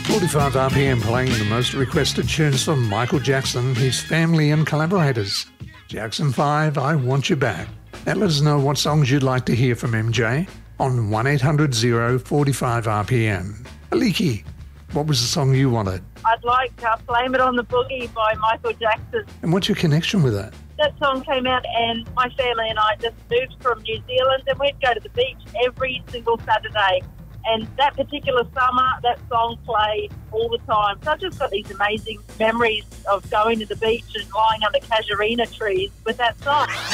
45 RPM playing the most requested tunes from Michael Jackson, his family and collaborators. Jackson 5, I Want You Back. And let us know what songs you'd like to hear from MJ on 1800 045 RPM. Aliki, what was the song you wanted? I'd like Blame It on the Boogie by Michael Jackson. And what's your connection with that? That song came out and my family and I just moved from New Zealand and we'd go to the beach every single Saturday. And that particular summer, that song played all the time. So I've just got these amazing memories of going to the beach and lying under casuarina trees with that song.